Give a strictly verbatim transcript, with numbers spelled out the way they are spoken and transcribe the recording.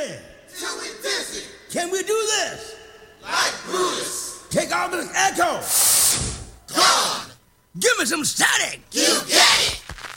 dizzy. Till we dizzy. Can we do this? Like Brutus. Take all this echo. Gone. Give me some static. You get